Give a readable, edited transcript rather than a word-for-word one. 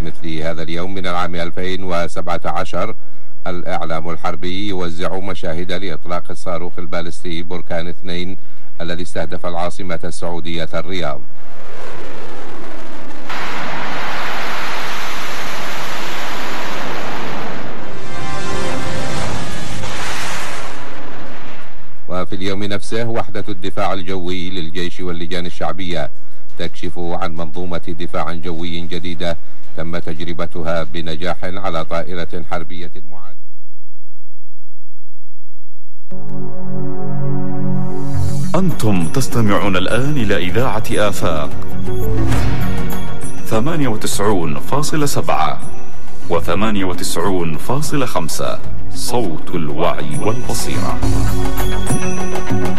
مثل هذا اليوم من العام 2017 الإعلام الحربي يوزع مشاهد لإطلاق الصاروخ البالستي بركان 2 الذي استهدف العاصمة السعودية الرياض. وفي اليوم نفسه وحدة الدفاع الجوي للجيش واللجان الشعبية تكشف عن منظومة دفاع جوي جديدة تم تجربتها بنجاح على طائرة حربية معادة. أنتم تستمعون الآن إلى إذاعة آفاق 98.7 و98.5 صوت الوعي والبصيرة.